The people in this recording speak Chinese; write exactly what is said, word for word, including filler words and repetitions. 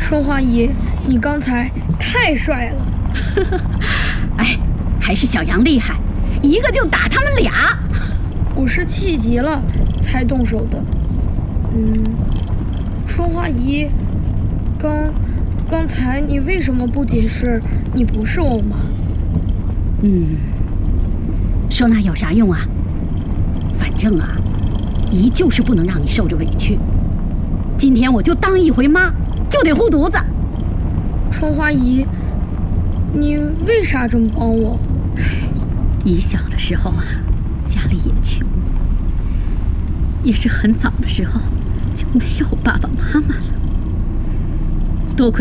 春花姨，你刚才太帅了。 哎，还是小杨厉害，一个就打他们俩。 我是气急了才动手的。嗯，春花姨，刚刚才你为什么不解释你不是我妈？ 嗯，说那有啥用啊？反正啊，姨就是不能让你受着委屈。今天我就当一回妈，就得护犊子。 春花姨，你为啥这么帮我？ 姨小的时候啊，家里也穷，也是很早的时候就没有爸爸妈妈了。